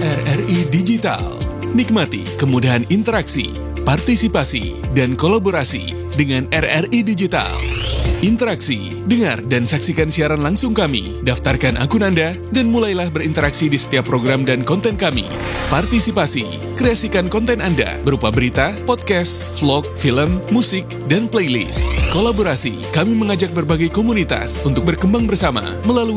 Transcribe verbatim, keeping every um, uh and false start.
R R I Digital. Nikmati kemudahan interaksi, partisipasi, dan kolaborasi dengan R R I Digital. Interaksi, dengar dan saksikan siaran langsung kami, daftarkan akun Anda, dan mulailah berinteraksi di setiap program dan konten kami. Partisipasi, kreasikan konten Anda berupa berita, podcast, vlog, film, musik, dan playlist. Kolaborasi, kami mengajak berbagai komunitas untuk berkembang bersama melalui